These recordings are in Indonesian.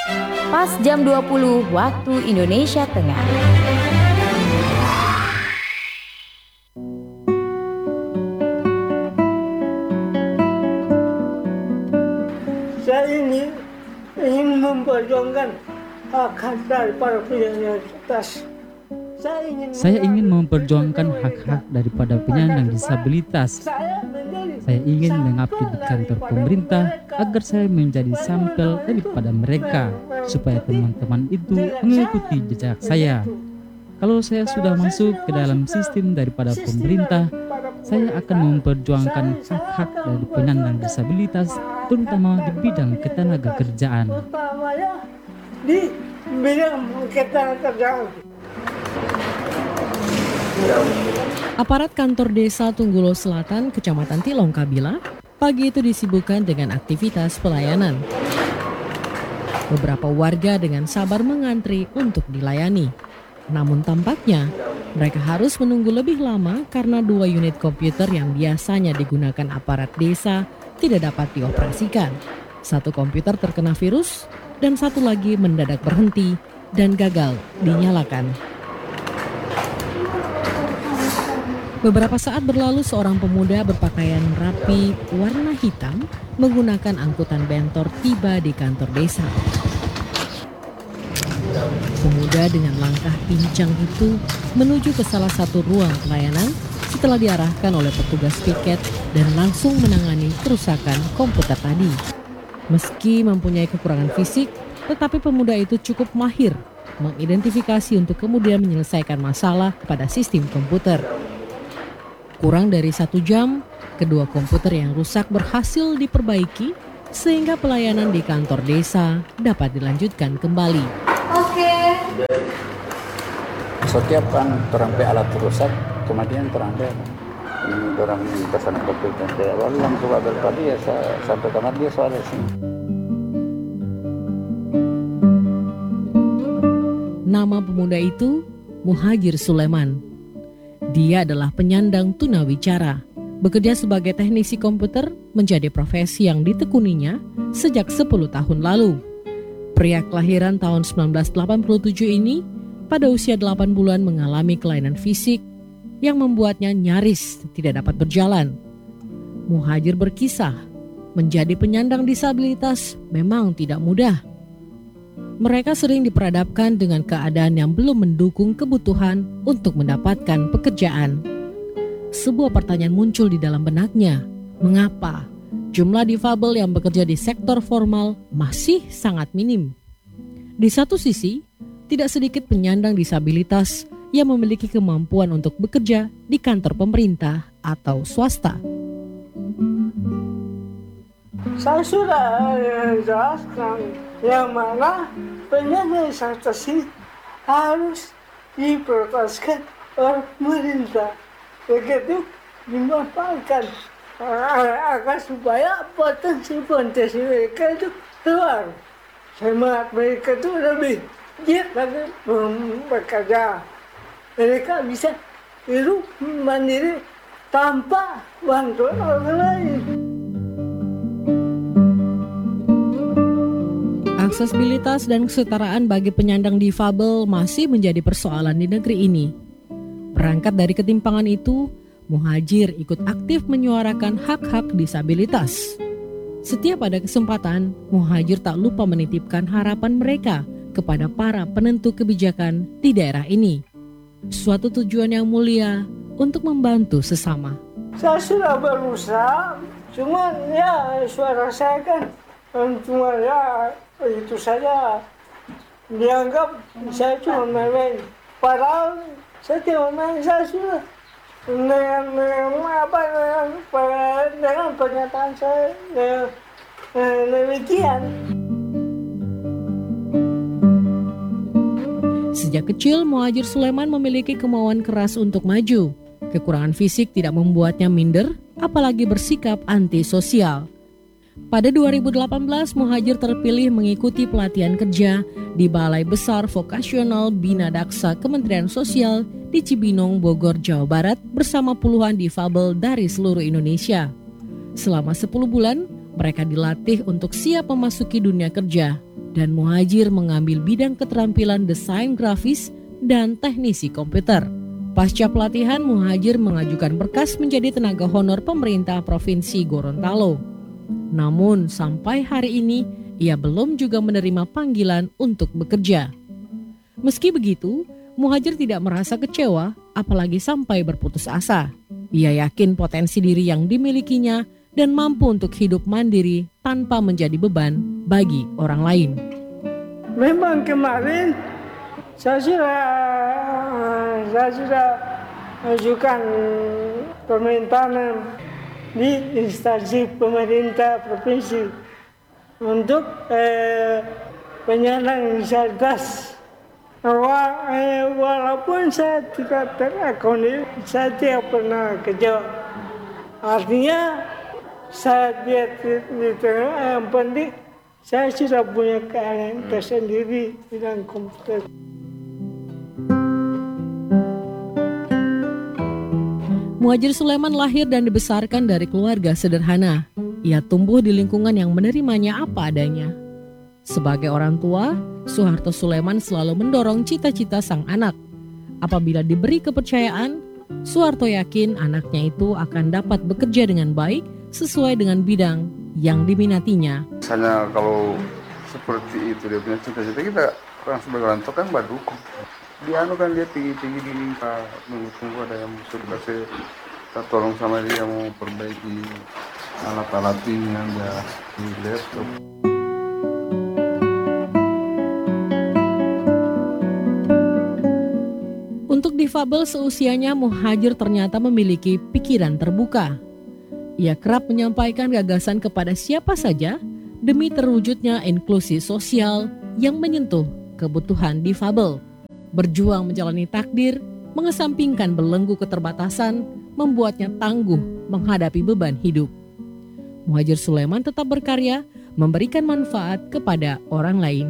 Pas jam 20 waktu Indonesia Tengah. Saya ini ingin memperjuangkan hak-hak daripada penyandang disabilitas. Saya ingin memperjuangkan hak-hak daripada penyandang disabilitas. Saya ingin mengabdi di kantor pemerintah agar saya menjadi sampel daripada mereka, supaya teman-teman itu mengikuti jejak saya. Kalau saya sudah masuk ke dalam sistem daripada pemerintah, saya akan memperjuangkan hak-hak dari penyandang disabilitas, terutama di bidang ketenagakerjaan. Di bidang ketenagakerjaan. Aparat kantor desa Tunggulo Selatan, Kecamatan Tilong Kabila, pagi itu disibukkan dengan aktivitas pelayanan. Beberapa warga dengan sabar mengantri untuk dilayani. Namun tampaknya mereka harus menunggu lebih lama karena 2 unit komputer yang biasanya digunakan aparat desa tidak dapat dioperasikan. Satu komputer terkena virus dan satu lagi mendadak berhenti dan gagal dinyalakan. Beberapa saat berlalu, seorang pemuda berpakaian rapi warna hitam menggunakan angkutan bentor tiba di kantor desa. Pemuda dengan langkah pincang itu menuju ke salah satu ruang pelayanan setelah diarahkan oleh petugas piket dan langsung menangani kerusakan komputer tadi. Meski mempunyai kekurangan fisik, tetapi pemuda itu cukup mahir mengidentifikasi untuk kemudian menyelesaikan masalah pada sistem komputer. Kurang dari 1 jam, kedua komputer yang rusak berhasil diperbaiki sehingga pelayanan di kantor desa dapat dilanjutkan kembali. Oke. Setiap kan terampai alat rusak, kemudian terampai ini orang kesana komputer. Lalu yang coba tadi ya sampai kamar dia soal sini. Nama pemuda itu Muhajir Sulaiman. Dia adalah penyandang tunawicara. Bekerja sebagai teknisi komputer menjadi profesi yang ditekuninya sejak 10 tahun lalu. Pria kelahiran tahun 1987 ini pada usia 8 bulan mengalami kelainan fisik yang membuatnya nyaris tidak dapat berjalan. Muhajir berkisah, menjadi penyandang disabilitas memang tidak mudah. Mereka sering diperhadapkan dengan keadaan yang belum mendukung kebutuhan untuk mendapatkan pekerjaan. Sebuah pertanyaan muncul di dalam benaknya. Mengapa jumlah difabel yang bekerja di sektor formal masih sangat minim? Di satu sisi, tidak sedikit penyandang disabilitas yang memiliki kemampuan untuk bekerja di kantor pemerintah atau swasta. Saya sudah jelaskan yang mana penyandang disabilitas ini harus diprioritaskan oleh pemerintah. Begitu dimanfaatkan agar supaya potensi mereka itu keluar. Semangat mereka itu lebih giat lagi bekerja. Mereka bisa hidup mandiri tanpa bantuan orang lain. Aksesibilitas dan kesetaraan bagi penyandang difabel masih menjadi persoalan di negeri ini. Berangkat dari ketimpangan itu, Muhajir ikut aktif menyuarakan hak-hak disabilitas. Setiap ada kesempatan, Muhajir tak lupa menitipkan harapan mereka kepada para penentu kebijakan di daerah ini. Suatu tujuan yang mulia untuk membantu sesama. Saya sudah berusaha, cuman ya suara saya kan cuma ya itu saja, dianggap saya cuma main-main. Padahal saya tidak main, saya sudah dengan pernyataan saya demikian. Sejak kecil, Muhajir Sulaiman memiliki kemauan keras untuk maju. Kekurangan fisik tidak membuatnya minder, apalagi bersikap antisosial. Pada 2018, Muhajir terpilih mengikuti pelatihan kerja di Balai Besar Vokasional Bina Daksa Kementerian Sosial di Cibinong, Bogor, Jawa Barat bersama puluhan difabel dari seluruh Indonesia. Selama 10 bulan, mereka dilatih untuk siap memasuki dunia kerja. dan Muhajir mengambil bidang keterampilan desain grafis dan teknisi komputer. Pasca pelatihan, Muhajir mengajukan berkas menjadi tenaga honor pemerintah Provinsi Gorontalo. Namun sampai hari ini ia belum juga menerima panggilan untuk bekerja. Meski begitu, Muhajir tidak merasa kecewa, apalagi sampai berputus asa. Ia yakin potensi diri yang dimilikinya dan mampu untuk hidup mandiri tanpa menjadi beban bagi orang lain. Memang kemarin saya sudah ajukan permintaan di instansi pemerintah provinsi untuk penyandang disabilitas. Walaupun saya tidak terakomodir, saya tidak pernah kerja. Artinya saya tidak diterima, yang penting saya sudah punya keahlian tersendiri di bidang komputer. Muhajir Sulaiman lahir dan dibesarkan dari keluarga sederhana. Ia tumbuh di lingkungan yang menerimanya apa adanya. Sebagai orang tua, Soeharto Sulaiman selalu mendorong cita-cita sang anak. Apabila diberi kepercayaan, Soeharto yakin anaknya itu akan dapat bekerja dengan baik sesuai dengan bidang yang diminatinya. Misalnya kalau seperti itu dia punya cita-cita, kita orang sebagai orang tua kan berdukung. Dia kan dia tinggi-tinggi ini, tunggu ada yang suruh kasih, kita tolong sama dia mau perbaiki alat-alat ini yang dia di laptop. Untuk difabel seusianya, Muhajir ternyata memiliki pikiran terbuka. Ia kerap menyampaikan gagasan kepada siapa saja demi terwujudnya inklusi sosial yang menyentuh kebutuhan difabel. Berjuang menjalani takdir, mengesampingkan belenggu keterbatasan, membuatnya tangguh menghadapi beban hidup. Muhajir Sulaiman tetap berkarya, memberikan manfaat kepada orang lain.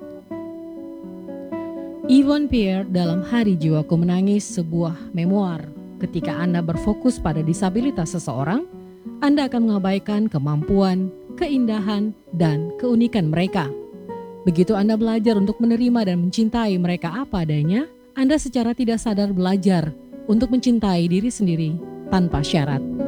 Yvonne Pierre dalam Hari Jiwaku Menangis, sebuah memoir. Ketika Anda berfokus pada disabilitas seseorang, Anda akan mengabaikan kemampuan, keindahan, dan keunikan mereka. Begitu Anda belajar untuk menerima dan mencintai mereka apa adanya, Anda secara tidak sadar belajar untuk mencintai diri sendiri tanpa syarat.